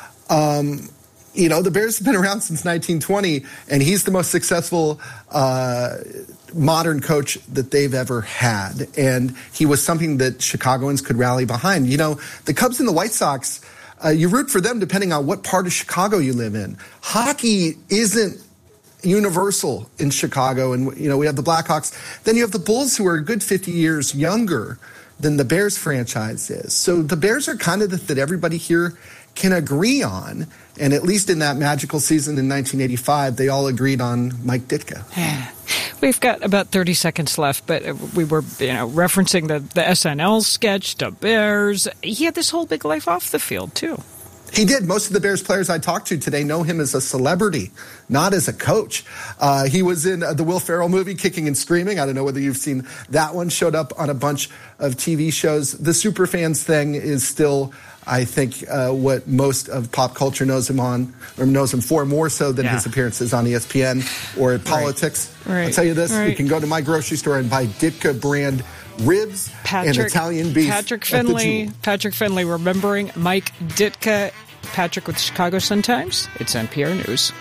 Um, you know, the Bears have been around since nineteen twenty, and he's the most successful uh, modern coach that they've ever had. And he was something that Chicagoans could rally behind. You know, the Cubs and the White Sox, uh, you root for them depending on what part of Chicago you live in. Hockey isn't universal in Chicago, and you know we have the Blackhawks. Then you have the Bulls, who are a good fifty years younger than the Bears franchise is. So the Bears are kind of the, that everybody here can agree on, and at least in that magical season in nineteen eighty-five, they all agreed on Mike Ditka. We've got about thirty seconds left, but we were, you know, referencing the, the S N L sketch, the Bears. He had this whole big life off the field, too. He did. Most of the Bears players I talked to today know him as a celebrity, not as a coach. Uh, he was in uh, the Will Ferrell movie, Kicking and Screaming. I don't know whether you've seen that one. Showed up on a bunch of T V shows. The Superfans thing is still, I think, uh, what most of pop culture knows him on, or knows him for, more so than yeah. his appearances on E S P N or at Politics. Right. Right. I'll tell you this, right. you can go to my grocery store and buy Ditka brand ribs Patrick, and Italian beef. Patrick Finley, Patrick Finley remembering Mike Ditka. Patrick with Chicago Sun-Times. It's N P R News.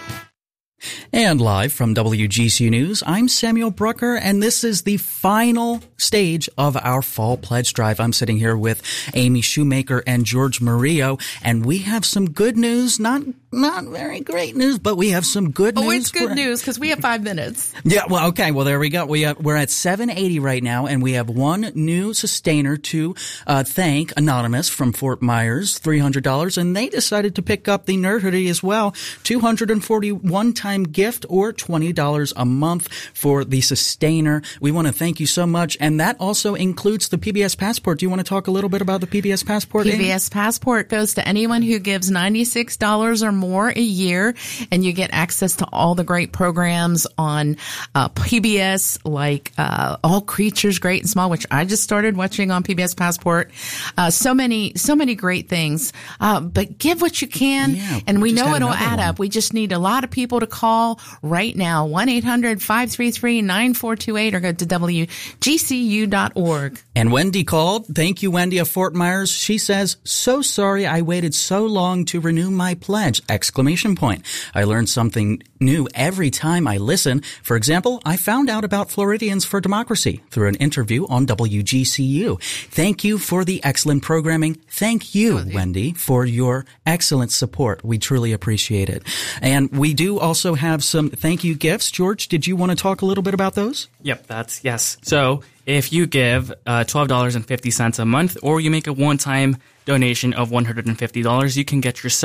And live from W G C U News, I'm Samuel Brucker, and this is the final stage of our Fall Pledge Drive. I'm sitting here with Amy Shoemaker and George Murillo, and we have some good news. Not not very great news, but we have some good oh, news. Oh, it's good news because we have five minutes. Yeah, well, okay. Well, there we go. We have, we're at seven eighty right now, and we have one new sustainer to uh, thank, Anonymous from Fort Myers, three hundred dollars, and they decided to pick up the Nerd Hoodie as well, two hundred forty-one time gift or twenty dollars a month for the sustainer. We want to thank you so much. And that also includes the P B S Passport. Do you want to talk a little bit about the P B S Passport? P B S Amy? Passport goes to anyone who gives ninety-six dollars or more a year, and you get access to all the great programs on uh, P B S, like uh, All Creatures Great and Small, which I just started watching on P B S Passport. Uh, so many, so many great things. Uh, but give what you can, yeah, and we know it'll add one. up. We just need a lot of people to call right now, one eight hundred five three three nine four two eight, or go to W G C U dot org. And Wendy called. Thank you, Wendy of Fort Myers. She says, so sorry I waited so long to renew my pledge! Exclamation point. I learned something new every time I listen. For example, I found out about Floridians for Democracy through an interview on W G C U. Thank you for the excellent programming. Thank you, Wendy, for your excellent support. We truly appreciate it. And we do also have some thank you gifts. George, did you want to talk a little bit about those? Yep, that's yes. So if you give uh, twelve dollars and fifty cents a month, or you make a one-time donation of one hundred fifty dollars, you can get yourself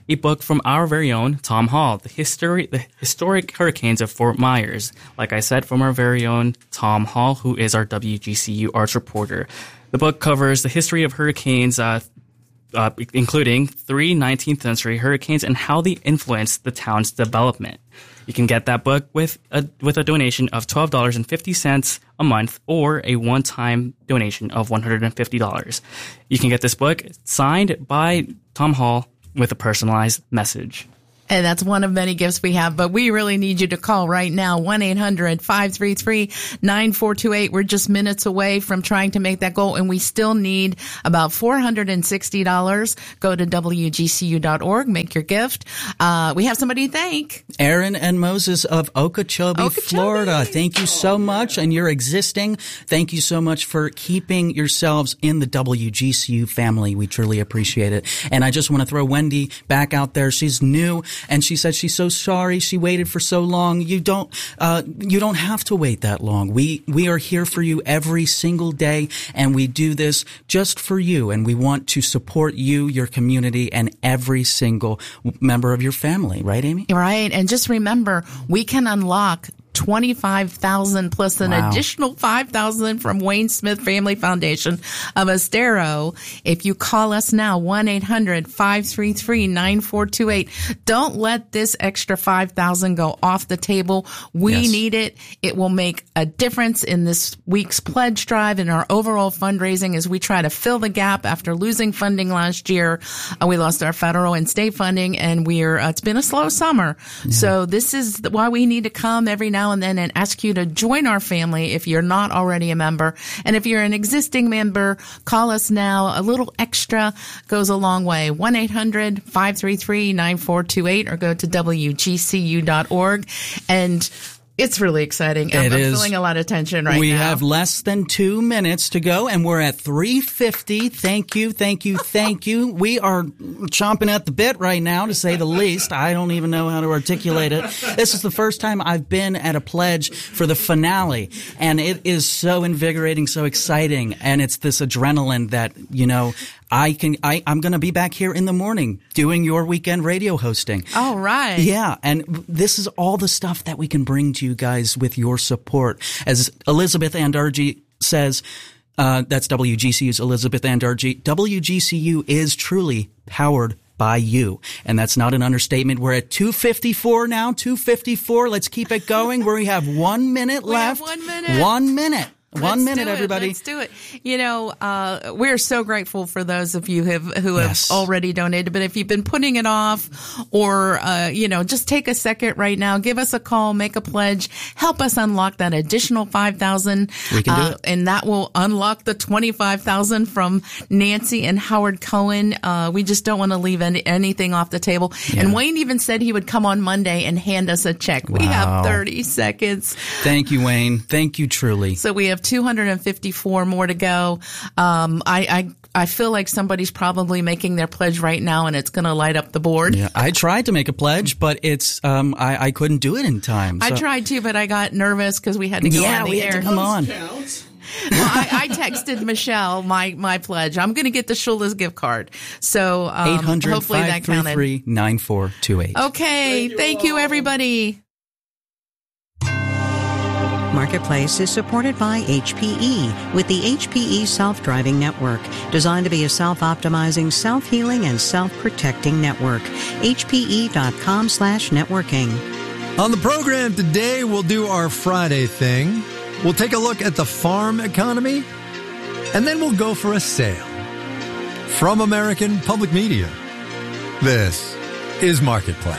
a book from our very own Tom Hall, the history, the historic hurricanes of Fort Myers. Like I said, from our very own Tom Hall, who is our W G C U arts reporter. The book covers the history of hurricanes, uh, uh, including three nineteenth century hurricanes and how they influenced the town's development. You can get that book with a, with a donation of twelve dollars and fifty cents a month or a one-time donation of one hundred fifty dollars. You can get this book signed by Tom Hall with a personalized message. And that's one of many gifts we have, but we really need you to call right now, one eight hundred five three three nine four two eight. We're just minutes away from trying to make that goal, and we still need about four hundred sixty dollars. Go to W G C U dot org, make your gift. Uh, we have somebody to thank. Aaron and Moses of Okeechobee, Okeechobee, Florida. Thank you so much, and you're existing. Thank you so much for keeping yourselves in the W G C U family. We truly appreciate it. And I just want to throw Wendy back out there. She's new. And she said she's so sorry she waited for so long. You don't, uh, you don't have to wait that long. We, we are here for you every single day, and we do this just for you. And we want to support you, your community, and every single member of your family. Right, Amy? Right. And just remember, we can unlock twenty-five thousand plus an Wow. additional five thousand from Wayne Smith Family Foundation of Estero. If you call us now, one eight hundred five three three nine four two eight. Don't let this extra five thousand go off the table. We Yes. need it. It will make a difference in this week's pledge drive and our overall fundraising as we try to fill the gap after losing funding last year. Uh, we lost our federal and state funding, and we're, uh, it's been a slow summer. So this is why we need to come every now and then and ask you to join our family if you're not already a member. And if you're an existing member, call us now. A little extra goes a long way. one eight hundred five three three nine four two eight or go to W G C U dot org. And it's really exciting. I'm, It I'm is. feeling a lot of tension right we now. have less than two minutes to go, and we're at three fifty. Thank you, thank you, thank you. We are chomping at the bit right now, to say the least. I don't even know how to articulate it. This is the first time I've been at a pledge for the finale, and it is so invigorating, so exciting, and it's this adrenaline that, you know, I can, I, I'm going to be back here in the morning doing your weekend radio hosting. All right. Yeah, and this is all the stuff that we can bring to you guys with your support. As Elizabeth Andarji says, uh, that's W G C U's Elizabeth Andarji, W G C U is truly powered by you. And that's not an understatement. We're at two fifty-four now, two fifty-four. Let's keep it going. We have one minute We left. have one minute. One minute. One Let's minute, do it. everybody. Let's do it. You know, uh, we're so grateful for those of you have, who have Yes. already donated. But if you've been putting it off, or uh, you know, just take a second right now, give us a call, make a pledge, help us unlock that additional five thousand. We can do it. And that will unlock the twenty-five thousand from Nancy and Howard Cohen. Uh, we just don't want to leave any, anything off the table. Yeah. And Wayne even said he would come on Monday and hand us a check. We Wow. have thirty seconds. Thank you, Wayne. Thank you, truly. So we have two hundred fifty-four more to go. Um, I, I, I feel like somebody's probably making their pledge right now, and it's going to light up the board. Yeah, I tried to make a pledge, but it's um, I, I couldn't do it in time. I so- tried to, but I got nervous because we had to go Yeah, on the we air. had to come on. Well, I, I texted Michelle my, my pledge. I'm going to get the Shula's gift card. So um, eight hundred hopefully that five three counted. three nine four two eight. Okay. Thank you, everybody. Marketplace is supported by H P E with the H P E Self-Driving Network, designed to be a self-optimizing, self-healing, and self-protecting network. H P E dot com slash networking. On the program today, we'll do our Friday thing. We'll take a look at the farm economy, and then we'll go for a sail. From American Public Media, this is Marketplace.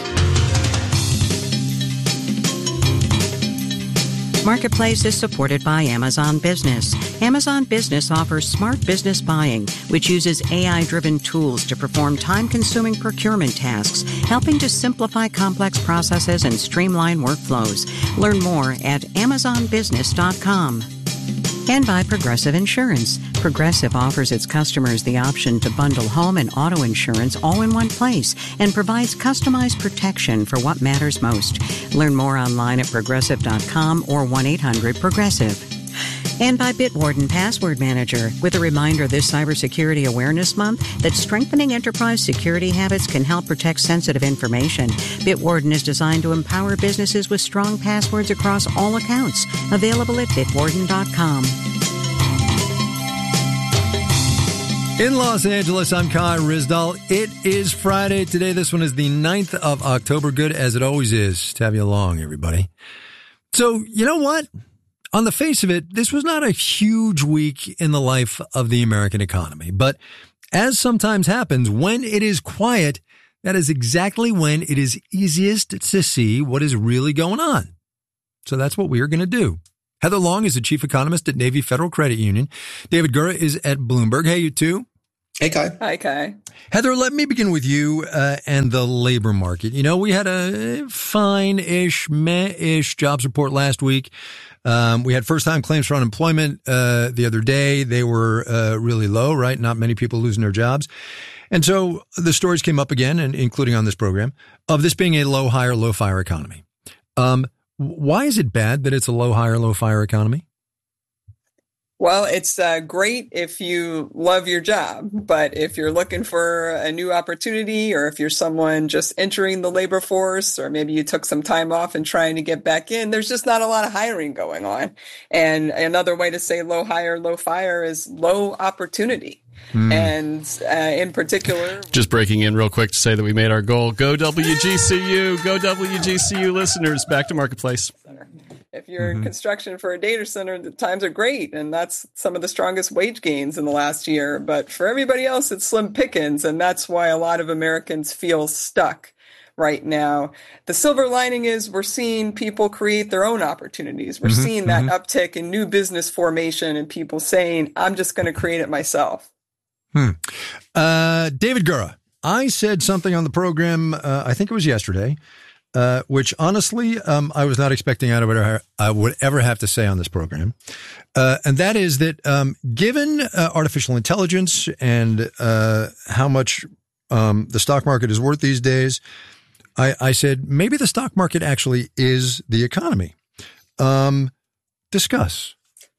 Marketplace is supported by Amazon Business. Amazon Business offers smart business buying, which uses A I-driven tools to perform time-consuming procurement tasks, helping to simplify complex processes and streamline workflows. Learn more at amazon business dot com. And by Progressive Insurance. Progressive offers its customers the option to bundle home and auto insurance all in one place and provides customized protection for what matters most. Learn more online at progressive dot com or one eight hundred progressive. And by Bitwarden Password Manager, with a reminder this Cybersecurity Awareness Month that strengthening enterprise security habits can help protect sensitive information. Bitwarden is designed to empower businesses with strong passwords across all accounts. Available at bitwarden dot com. In Los Angeles, I'm Kai Ryssdal. It is Friday today. This one is the ninth of October. Good as it always is to have you along, everybody. So, you know what? On the face of it, this was not a huge week in the life of the American economy. But as sometimes happens, when it is quiet, that is exactly when it is easiest to see what is really going on. So that's what we are going to do. Heather Long is the chief economist at Navy Federal Credit Union. David Gura is at Bloomberg. Hey, you two. Hey, Kai. Hi, Kai. Heather, let me begin with you uh, and the labor market. You know, we had a fine-ish, meh-ish jobs report last week. Um, we had first-time claims for unemployment uh, the other day. They were uh, really low, right? Not many people losing their jobs. And so the stories came up again, and including on this program, of this being a low-hire, low-fire economy. Um, why is it bad that it's a low-hire, low-fire economy? Well, it's uh, great if you love your job, but if you're looking for a new opportunity, or if you're someone just entering the labor force, or maybe you took some time off and trying to get back in, there's just not a lot of hiring going on. And another way to say low hire, low fire is low opportunity. Mm. And uh, in particular, just breaking in real quick to say that we made our goal. Go W G C U, go W G C U listeners, back to Marketplace. If you're Mm-hmm. in construction for a data center, the times are great, and that's some of the strongest wage gains in the last year. But for everybody else, it's slim pickings, and that's why a lot of Americans feel stuck right now. The silver lining is we're seeing people create their own opportunities. We're Mm-hmm, seeing that mm-hmm. uptick in new business formation and people saying, I'm just going to create it myself. Hmm. Uh, David Gura, I said something on the program, uh, I think it was yesterday, Uh, which honestly, um, I was not expecting I would, I would ever have to say on this program. Uh, and that is that, um, given uh, artificial intelligence and, uh, how much, um, the stock market is worth these days, I, I said, maybe the stock market actually is the economy. Um, discuss.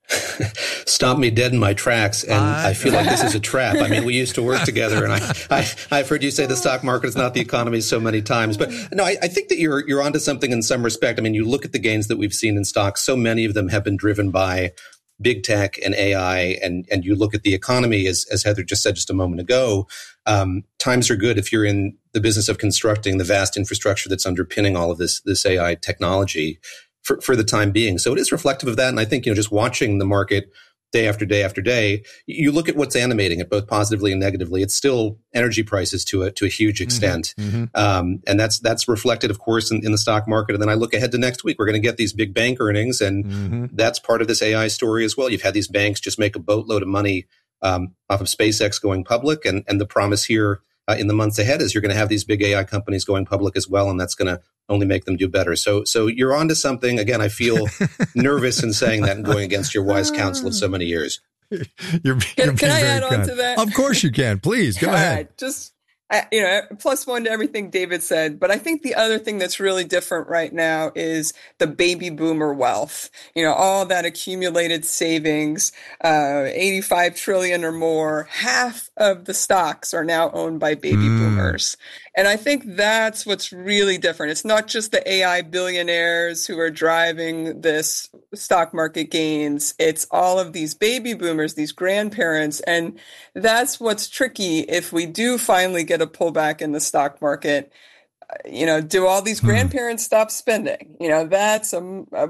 Stop me dead in my tracks, and I, I feel like this is a trap. I mean, we used to work together, and I, I, I've heard you say the stock market is not the economy so many times. But no, I, I think that you're you're onto something in some respect. I mean, you look at the gains that we've seen in stocks. So many of them have been driven by big tech and A I, and and you look at the economy, as as Heather just said just a moment ago. Um, times are good if you're in the business of constructing the vast infrastructure that's underpinning all of this this A I technology. For, for the time being. So it is reflective of that. And I think, you know, just watching the market day after day after day, you look at what's animating it both positively and negatively. It's still energy prices to a, to a huge extent. Mm-hmm. Um, and that's, that's reflected, of course, in, in the stock market. And then I look ahead to next week, we're going to get these big bank earnings. And mm-hmm. that's part of this A I story as well. You've had these banks just make a boatload of money um, off of SpaceX going public. And, and the promise here uh, in the months ahead is you're going to have these big A I companies going public as well. And that's going to only make them do better. So, so you're onto something. Again, I feel nervous in saying that and going against your wise counsel of so many years. You're, you're Can, can I add on kind. to that? Of course you can. Please go All ahead. right, just, I, you know, plus one to everything David said. But I think the other thing that's really different right now is the baby boomer wealth. You know, all that accumulated savings, uh, eighty-five trillion or more. Half of the stocks are now owned by baby mm. boomers. And I think that's what's really different. It's not just the A I billionaires who are driving this stock market gains. It's all of these baby boomers, these grandparents. And that's what's tricky if we do finally get a pullback in the stock market. You know, do all these grandparents hmm. stop spending? You know, that's a, a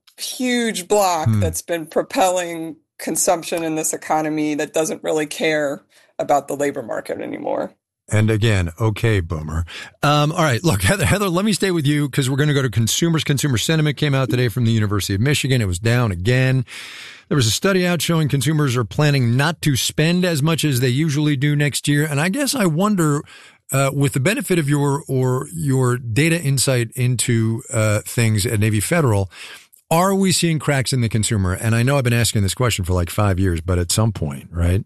huge block hmm. that's been propelling consumption in this economy that doesn't really care about the labor market anymore. And again, okay, boomer. Um, all right, look, Heather, Heather, let me stay with you because we're going to go to consumers. Consumer sentiment came out today from the University of Michigan. It was down again. There was a study out showing consumers are planning not to spend as much as they usually do next year. And I guess I wonder, uh, with the benefit of your or your data insight into uh, things at Navy Federal, are we seeing cracks in the consumer? And I know I've been asking this question for like five years, but at some point, right?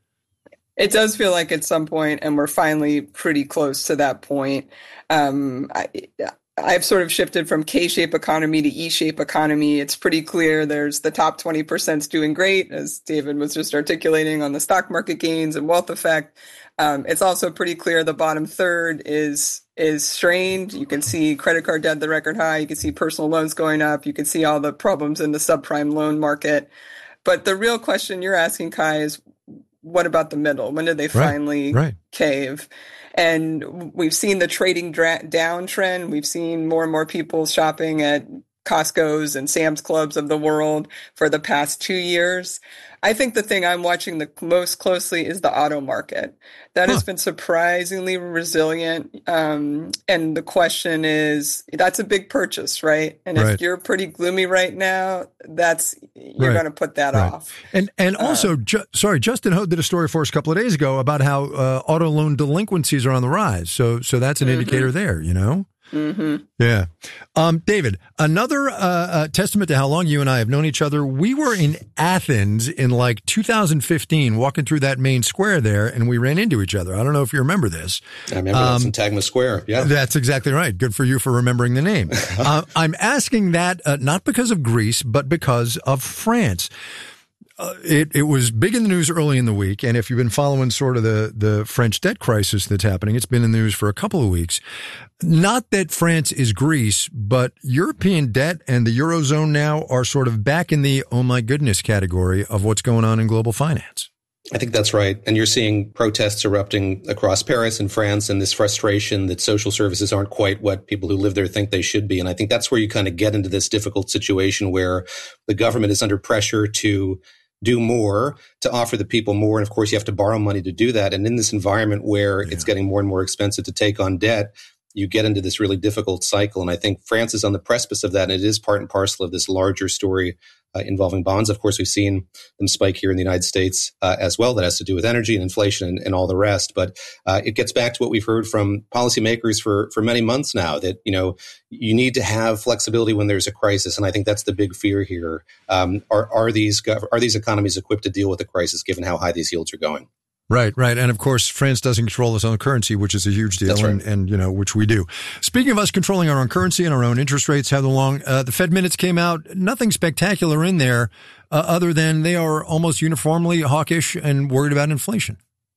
It does feel like at some point, and we're finally pretty close to that point. Um, I, I've sort of shifted from K-shape economy to E-shape economy. It's pretty clear there's the top twenty percent is doing great, as David was just articulating on the stock market gains and wealth effect. Um, it's also pretty clear the bottom third is is strained. You can see credit card debt at the record high. You can see personal loans going up. You can see all the problems in the subprime loan market. But the real question you're asking, Kai, is what about the middle? When did they finally right, right. cave? And we've seen the trading dra- down trend. We've seen more and more people shopping at Costco's and Sam's Clubs of the world for the past two years. I think the thing I'm watching the most closely is the auto market. That huh. has been surprisingly resilient. Um, and the question is, that's a big purchase, right? And right. if you're pretty gloomy right now, that's you're right. going to put that right. off. And and also, uh, ju- sorry, Justin Ho did a story for us a couple of days ago about how uh, auto loan delinquencies are on the rise. So so that's an mm-hmm. indicator there, you know? Mm-hmm. Yeah. Um, David, another uh, uh, testament to how long you and I have known each other. We were in Athens in like two thousand fifteen, walking through that main square there, and we ran into each other. I don't know if you remember this. I remember um, that's Syntagma Square. Yeah. That's exactly right. Good for you for remembering the name. uh, I'm asking that uh, not because of Greece, but because of France. Uh, it, it was big in the news early in the week, and if you've been following sort of the, the French debt crisis that's happening, it's been in the news for a couple of weeks. Not that France is Greece, but European debt and the Eurozone now are sort of back in the oh my goodness category of what's going on in global finance. I think that's right. And you're seeing protests erupting across Paris and France and this frustration that social services aren't quite what people who live there think they should be. And I think that's where you kind of get into this difficult situation where the government is under pressure to do more, to offer the people more. And of course, you have to borrow money to do that. And in this environment where yeah. it's getting more and more expensive to take on debt, you get into this really difficult cycle. And I think France is on the precipice of that. And it is part and parcel of this larger story uh, involving bonds. Of course, we've seen them spike here in the United States uh, as well. That has to do with energy and inflation and, and all the rest. But uh, it gets back to what we've heard from policymakers for, for many months now, that, you know, you need to have flexibility when there's a crisis. And I think that's the big fear here. Um, are, are these gov- are these economies equipped to deal with the crisis given how high these yields are going? Right, right. And of course, France doesn't control its own currency, which is a huge deal. That's right. and, and, you know, which we do. Speaking of us controlling our own currency and our own interest rates, Heather Long, uh, the Fed minutes came out. Nothing spectacular in there uh, other than they are almost uniformly hawkish and worried about inflation.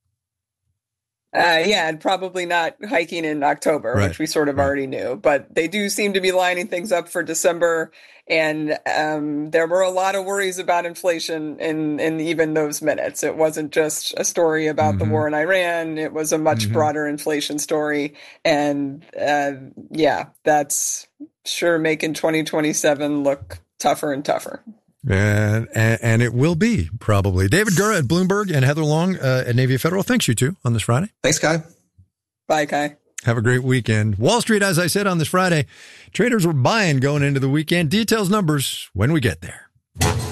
Uh, yeah, and probably not hiking in October, right. which we sort of right. already knew. But they do seem to be lining things up for December. And um, there were a lot of worries about inflation in, in even those minutes. It wasn't just a story about mm-hmm. the war in Iran. It was a much mm-hmm. broader inflation story. And uh, yeah, that's sure making twenty twenty-seven look tougher and tougher. And, and and it will be, probably. David Gura at Bloomberg and Heather Long uh, at Navy Federal. Thanks, you two, on this Friday. Thanks, Kai. Bye, Kai. Have a great weekend. Wall Street, as I said on this Friday, traders were buying going into the weekend. Details, numbers, when we get there.